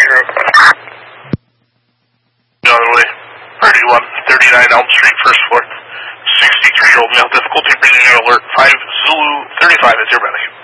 The other way. 39 Elm Street, first floor. 63-year-old male, difficulty breathing, alert. 5 Zulu 35 is your medic.